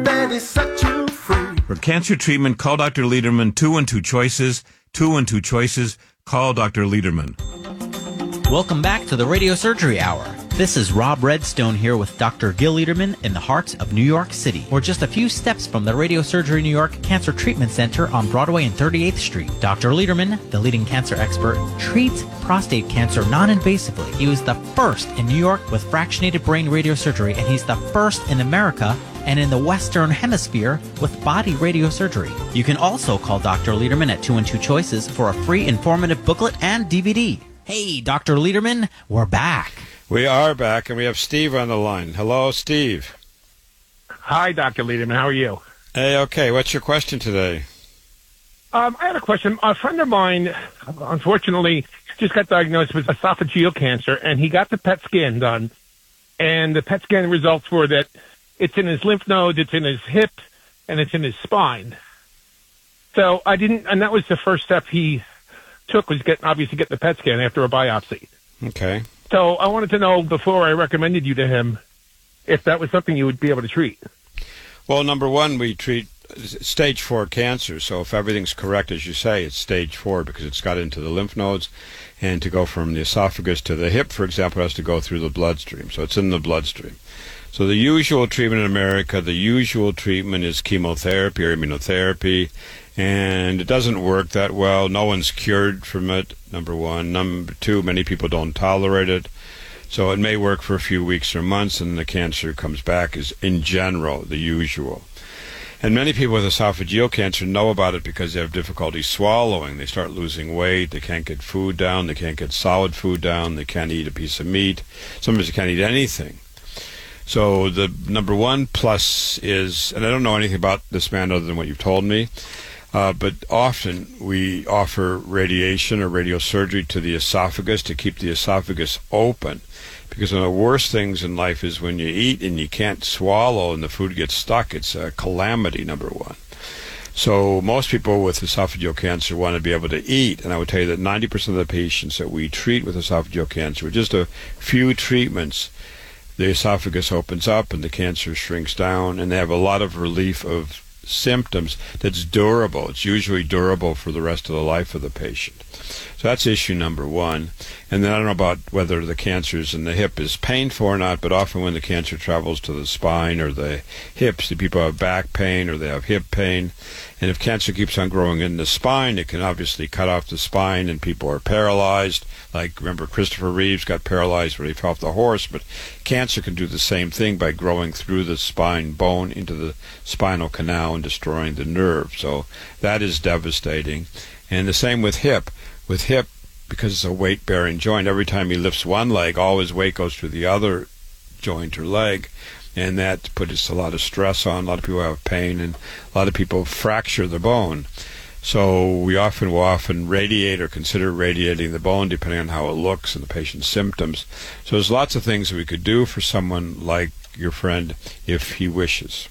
Daddy set you free. For cancer treatment, call Dr. Lederman. 212 choices. 212 choices. Call Dr. Lederman. Welcome back to the Radio Surgery Hour. This is Rob Redstone here with Dr. Gil Lederman in the heart of New York City. We're just a few steps from the Radio Surgery New York Cancer Treatment Center on Broadway and 38th Street. Dr. Lederman, the leading cancer expert, treats prostate cancer non-invasively. He was the first in New York with fractionated brain radiosurgery, and he's the first in America and in the Western Hemisphere with body radiosurgery. You can also call Dr. Lederman at 212 Choices for a free informative booklet and DVD. Hey, Dr. Lederman, we're back. We are back, and we have Steve on the line. Hello, Steve. Hi, Dr. Lederman. How are you? Hey, okay. What's your question today? I had a question. A friend of mine, unfortunately, just got diagnosed with esophageal cancer, and he got the PET scan done. And the PET scan results were that it's in his lymph nodes, it's in his hip, and it's in his spine. So and that was the first step he took, was get the PET scan after a biopsy. Okay. So I wanted to know, before I recommended you to him, if that was something you would be able to treat. Well, number one, we treat stage 4 cancer. So if everything's correct, as you say, it's stage 4 because it's got into the lymph nodes. And to go from the esophagus to the hip, for example, has to go through the bloodstream. So it's in the bloodstream. So the usual treatment in America, the usual treatment is chemotherapy or immunotherapy. And it doesn't work that well. No one's cured from it, number one. Number two, many people don't tolerate it. So it may work for a few weeks or months, and the cancer comes back is, in general, the usual. And many people with esophageal cancer know about it because they have difficulty swallowing. They start losing weight. They can't get food down. They can't get solid food down. They can't eat a piece of meat. Sometimes they can't eat anything. So the number one plus is, and I don't know anything about this man other than what you've told me, but often we offer radiation or radiosurgery to the esophagus to keep the esophagus open. Because one of the worst things in life is when you eat and you can't swallow and the food gets stuck. It's a calamity, number one. So most people with esophageal cancer want to be able to eat. And I would tell you that 90% of the patients that we treat with esophageal cancer, with just a few treatments, the esophagus opens up and the cancer shrinks down, and they have a lot of relief of symptoms that's durable. It's usually durable for the rest of the life of the patient. So that's issue number one. And then I don't know about whether the cancers in the hip is painful or not, but often when the cancer travels to the spine or the hips, the people have back pain or they have hip pain. And if cancer keeps on growing in the spine, it can obviously cut off the spine and people are paralyzed. Like, remember, Christopher Reeves got paralyzed when he fell off the horse, but cancer can do the same thing by growing through the spine bone into the spinal canal and destroying the nerve. So that is devastating. And the same with hip. With hip, because it's a weight-bearing joint, every time he lifts one leg, all his weight goes to the other joint or leg, and that puts a lot of stress on. A lot of people have pain, and a lot of people fracture the bone. So we will radiate or consider radiating the bone depending on how it looks and the patient's symptoms. So there's lots of things that we could do for someone like your friend if he wishes.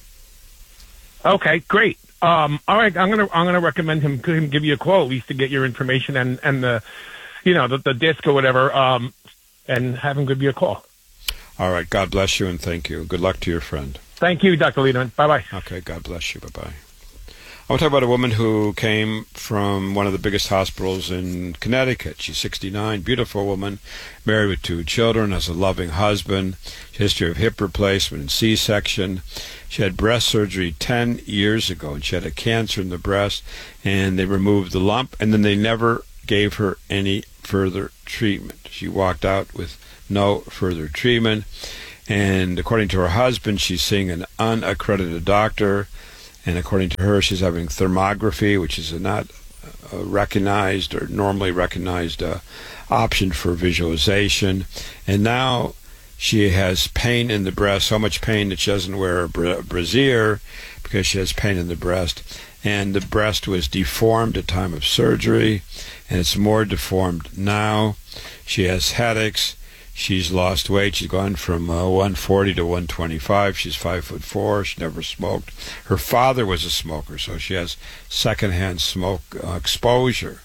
Okay, great. All right, I'm gonna recommend him give you a call at least to get your information and the the disc or whatever, and have him give you a call. All right, God bless you and thank you. Good luck to your friend. Thank you, Dr. Lederman. Bye-bye. Okay, God bless you. Bye-bye. I want to talk about a woman who came from one of the biggest hospitals in Connecticut. She's 69, beautiful woman, married with 2 children, has a loving husband, history of hip replacement and C-section. She had breast surgery 10 years ago, and she had a cancer in the breast, and they removed the lump, and then they never gave her any further treatment. She walked out with no further treatment, and according to her husband, she's seeing an unaccredited doctor. And according to her, she's having thermography, which is not recognized or normally recognized option for visualization. And now she has pain in the breast, so much pain that she doesn't wear a brassiere because she has pain in the breast. And the breast was deformed at time of surgery, and it's more deformed now. She has headaches. She's lost weight. She's gone from 140 to 125. She's 5'4". She never smoked. Her father was a smoker, so she has secondhand smoke exposure.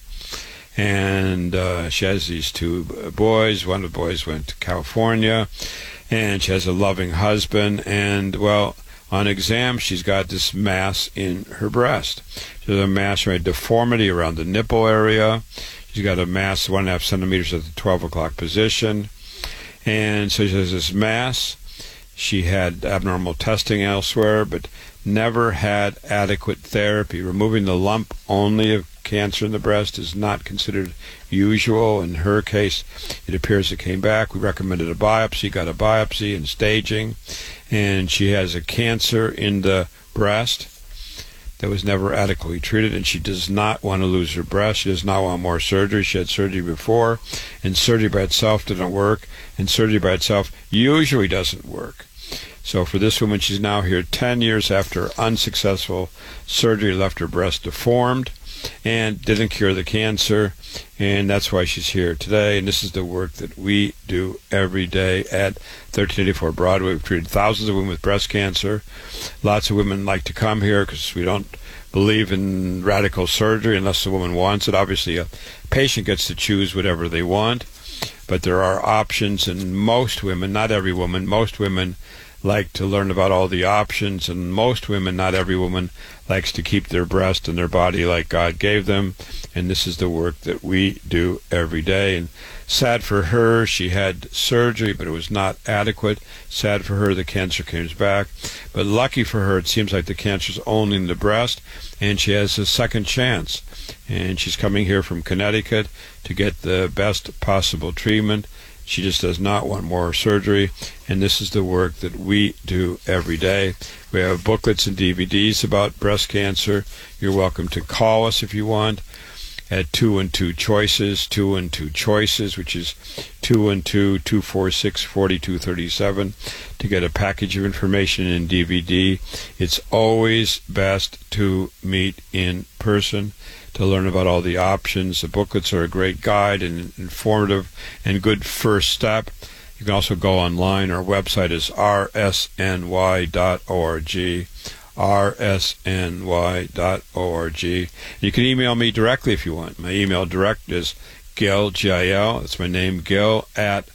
And she has these 2 boys. One of the boys went to California, and she has a loving husband. And, well, On exam, she's got this mass in her breast. She's a mass, a deformity around the nipple area. She's got a mass 1.5 centimeters at the 12 o'clock position. And so she has this mass. She had abnormal testing elsewhere, but never had adequate therapy. Removing the lump only of cancer in the breast is not considered usual. In her case, it appears it came back. We recommended a biopsy, got a biopsy and staging, and she has a cancer in the breast that was never adequately treated, and she does not want to lose her breast. She does not want more surgery. She had surgery before, and surgery by itself didn't work, and surgery by itself usually doesn't work. So for this woman, she's now here 10 years after unsuccessful surgery, left her breast deformed and didn't cure the cancer, and that's why she's here today. And this is the work that we do every day at 1384 Broadway. We've treated thousands of women with breast cancer. Lots of women like to come here because we don't believe in radical surgery unless the woman wants it. Obviously, a patient gets to choose whatever they want, but there are options, and most women, not every woman, most women like to learn about all the options, and most women, not every woman, likes to keep their breast and their body like God gave them, and this is the work that we do every day. And sad for her, she had surgery, but it was not adequate. Sad for her, the cancer came back, but lucky for her, it seems like the cancer's only in the breast, and she has a second chance, and she's coming here from Connecticut to get the best possible treatment. She just does not want more surgery, and this is the work that we do every day. We have booklets and DVDs about breast cancer. You're welcome to call us if you want at 212-CHOICES, 212-CHOICES, which is 212-246-4237, to get a package of information in DVD. It's always best to meet in person to learn about all the options. The booklets are a great guide and informative and good first step. You can also go online. Our website is rsny.org, rsny.org. You can email me directly if you want. My email direct is Gil, G-I-L, that's my name, Gil, at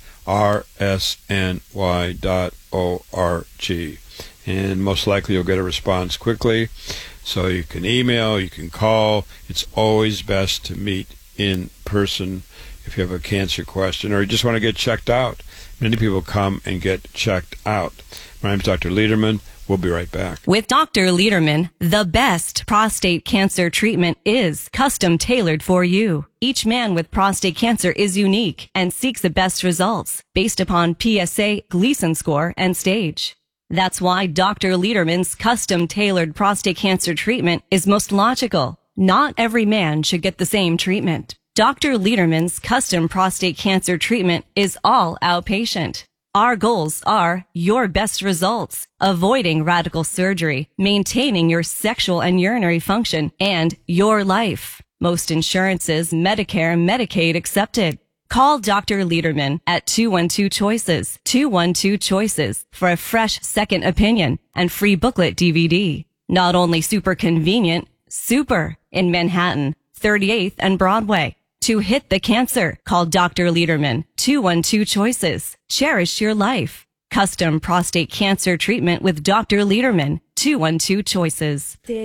rsny.org. And most likely you'll get a response quickly. So you can email, you can call. It's always best to meet in person if you have a cancer question or you just want to get checked out. Many people come and get checked out. My name is Dr. Lederman. We'll be right back. With Dr. Lederman, the best prostate cancer treatment is custom tailored for you. Each man with prostate cancer is unique and seeks the best results based upon PSA, Gleason score, and stage. That's why Dr. Lederman's custom-tailored prostate cancer treatment is most logical. Not every man should get the same treatment. Dr. Lederman's custom prostate cancer treatment is all outpatient. Our goals are your best results, avoiding radical surgery, maintaining your sexual and urinary function, and your life. Most insurances, Medicare, Medicaid accepted. Call Dr. Lederman at 212-CHOICES, 212-CHOICES for a fresh second opinion and free booklet DVD. Not only super convenient, super in Manhattan, 38th and Broadway. To hit the cancer, call Dr. Lederman, 212-CHOICES. Cherish your life. Custom prostate cancer treatment with Dr. Lederman, 212-CHOICES.